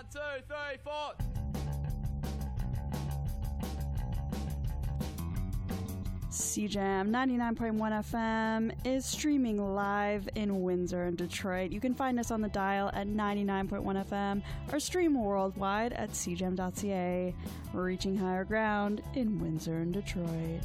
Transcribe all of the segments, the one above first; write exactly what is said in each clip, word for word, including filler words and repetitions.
two, three, four. C Jam ninety-nine point one F M is streaming live in Windsor and Detroit. You can find us on the dial at ninety-nine point one F M or stream worldwide at c jam dot c a. We're reaching higher ground in Windsor and Detroit.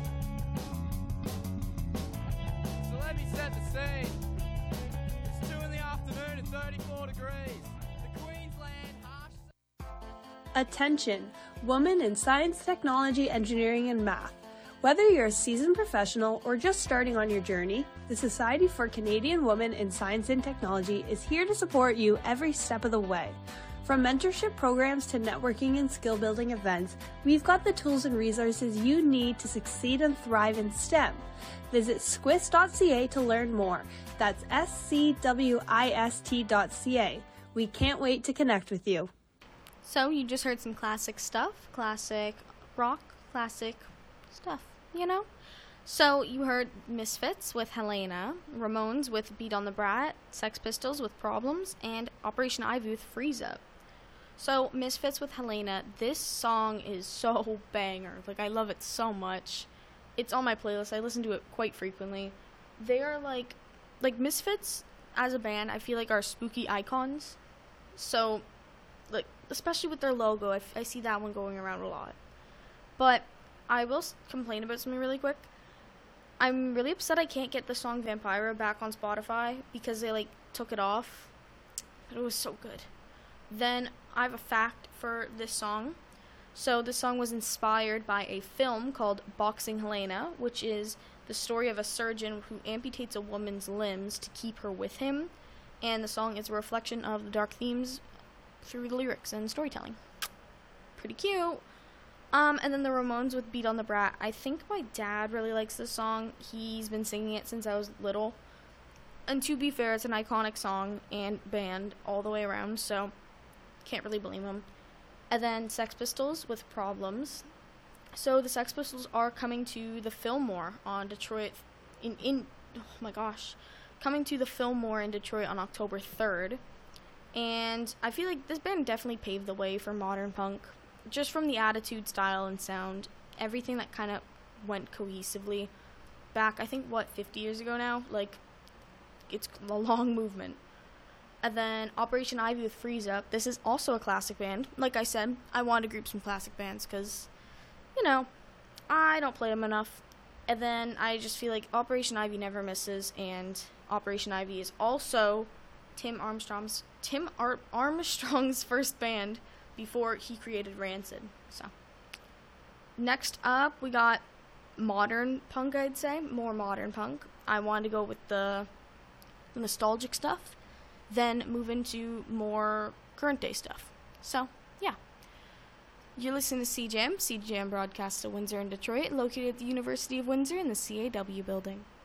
So let me set the scene. It's two in the afternoon and thirty-four degrees. The Queensland harsh... Attention, women in science, technology, engineering, and math. Whether you're a seasoned professional or just starting on your journey, the Society for Canadian Women in Science and Technology is here to support you every step of the way. From mentorship programs to networking and skill-building events, we've got the tools and resources you need to succeed and thrive in STEM. Visit squist dot c a to learn more. That's S C W I S T dot C A. We can't wait to connect with you. So you just heard some classic stuff, classic rock, classic stuff, you know? So you heard Misfits with Helena, Ramones with Beat on the Brat, Sex Pistols with Problems, and Operation Ivy with Freeze Up. So Misfits with Helena, this song is so banger. Like, I love it so much. It's on my playlist. I listen to it quite frequently. They are like, like Misfits as a band, I feel like are spooky icons. So, like, especially with their logo, I, f- I see that one going around a lot. But I will s- complain about something really quick. I'm really upset I can't get the song Vampira back on Spotify because they, like, took it off. But it was so good. Then I have a fact for this song. So this song was inspired by a film called Boxing Helena, which is the story of a surgeon who amputates a woman's limbs to keep her with him. And the song is a reflection of the dark themes through the lyrics and storytelling. Pretty cute. Um, and then the Ramones with Beat on the Brat. I think my dad really likes this song. He's been singing it since I was little. And to be fair, it's an iconic song and band all the way around, so can't really blame him. And then Sex Pistols with Problems. So the Sex Pistols are coming to the Fillmore on Detroit in, in oh my gosh, coming to the Fillmore in Detroit on October third. And I feel like this band definitely paved the way for modern punk. Just from the attitude, style, and sound, everything that kind of went cohesively back, I think, what, fifty years ago now? Like, it's a long movement. And then Operation Ivy with Freeze Up. This is also a classic band. Like I said, I wanted to group some classic bands because, you know, I don't play them enough. And then I just feel like Operation Ivy never misses, and Operation Ivy is also Tim Armstrong's Tim Ar- Armstrong's first band before he created Rancid. So next up, we got modern punk, I'd say. More modern punk. I wanted to go with the nostalgic stuff, then move into more current day stuff. So, yeah. You're listening to C Jam. C Jam broadcasts to Windsor and Detroit, located at the University of Windsor in the C A W building.